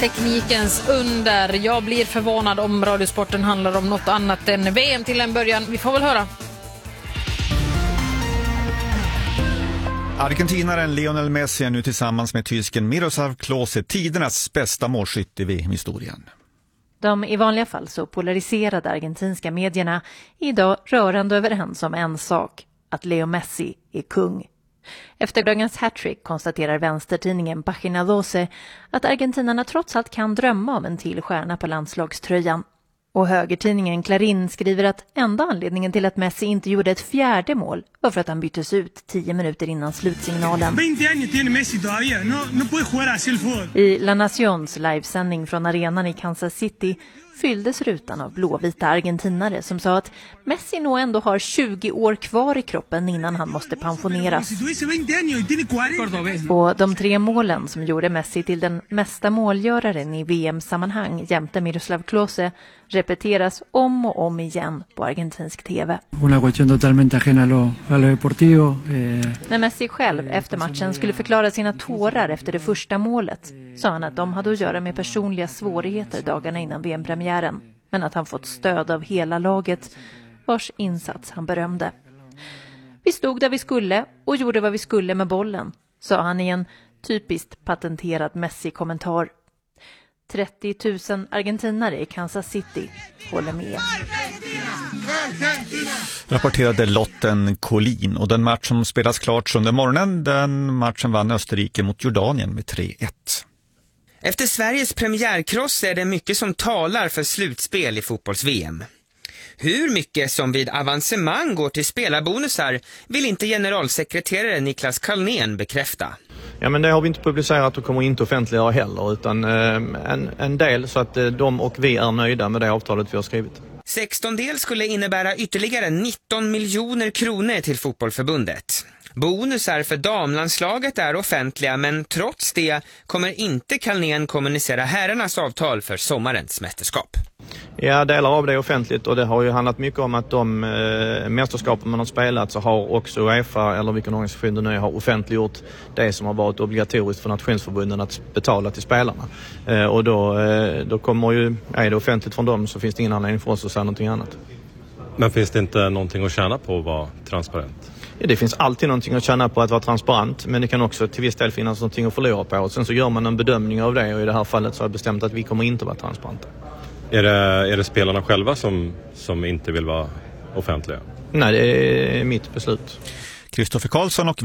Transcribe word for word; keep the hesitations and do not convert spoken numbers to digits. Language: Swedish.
teknikens under. Jag blir förvånad om radiosporten handlar om något annat än V M till en början. Vi får väl höra. Argentinaren Lionel Messi är nu tillsammans med tysken Miroslav Klose tidernas bästa målskytt i V M-historien. De i vanliga fall så polariserade argentinska medierna är idag rörande överens om en sak, att Leo Messi är kung. Efter dagens hattrick konstaterar vänstertidningen Página doce att argentinarna trots allt kan drömma om en till stjärna på landslagströjan. Och högertidningen Clarín skriver att enda anledningen till att Messi inte gjorde ett fjärde mål var för att han byttes ut tio minuter innan slutsignalen. I La Nacions livesändning från arenan i Kansas City fylldes rutan av blåvita argentinare som sa att Messi nog ändå har tjugo år kvar i kroppen innan han måste pensioneras. Och de tre målen som gjorde Messi till den mesta målgöraren i V M-sammanhang jämte Miroslav Klose repeteras om och om igen på argentinsk tv. Una cuestión totalmente ajena a lo, a lo deportivo. Eh... När Messi själv efter matchen skulle förklara sina tårar efter det första målet sa han att de hade att göra med personliga svårigheter dagarna innan V M-premiären, men att han fått stöd av hela laget vars insats han berömde. Vi stod där vi skulle och gjorde vad vi skulle med bollen, sa han i en typiskt patenterad Messi-kommentar. trettio tusen argentinare i Kansas City håller med. Rapporterade Lotten Collin, och den match som spelas klart under morgonen, den matchen vann Österrike mot Jordanien med tre ett. Efter Sveriges premiärkross är det mycket som talar för slutspel i fotbolls-V M. Hur mycket som vid avancemang går till spelarbonusar vill inte generalsekreterare Niklas Carlnén bekräfta. Ja, men det har vi inte publicerat och kommer inte offentliggöra heller, utan eh, en, en del så att eh, de och vi är nöjda med det avtalet vi har skrivit. sexton del skulle innebära ytterligare nitton miljoner kronor till fotbollförbundet. Bonusar för damlandslaget är offentliga, men trots det kommer inte Carlnén kommunicera herrarnas avtal för sommarens mästerskap. Ja, delar av det är offentligt, och det har ju handlat mycket om att de eh, mästerskapen man har spelat så har också UEFA eller vilken organisation det nu har offentliggjort det som har varit obligatoriskt för nationsförbunden att betala till spelarna. Eh, och då, eh, då kommer ju, är det offentligt från dem så finns det ingen anledning för oss att säga någonting annat. Men finns det inte någonting att tjäna på att vara transparent? Ja, det finns alltid någonting att tjäna på att vara transparent, men det kan också till viss del finnas någonting att förlora på. Och sen så gör man en bedömning av det, och i det här fallet så har jag bestämt att vi kommer inte vara transparenta. Är det, är det spelarna själva som, som inte vill vara offentliga? Nej, det är mitt beslut. Kristoffer Karlsson och